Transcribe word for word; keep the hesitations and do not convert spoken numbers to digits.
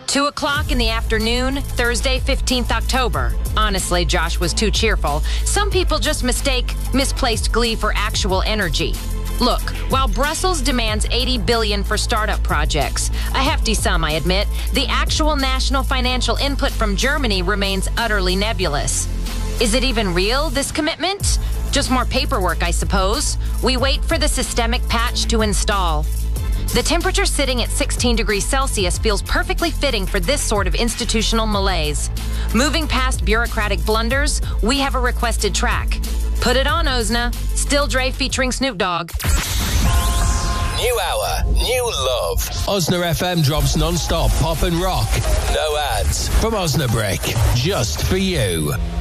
Two o'clock in the afternoon, Thursday, fifteenth October. Honestly, Josh was too cheerful. Some people just mistake misplaced glee for actual energy. Look, while Brussels demands eighty billion dollars for startup projects, a hefty sum, I admit, the actual national financial input from Germany remains utterly nebulous. Is it even real, this commitment? Just more paperwork, I suppose. We wait for the systemic patch to install. The temperature sitting at sixteen degrees Celsius feels perfectly fitting for this sort of institutional malaise. Moving past bureaucratic blunders, we have a requested track. Put it on, Ozna. Still Dre featuring Snoop Dogg. New hour, new love. Ozna F M drops non-stop pop and rock. No ads from Osnabrick, just for you.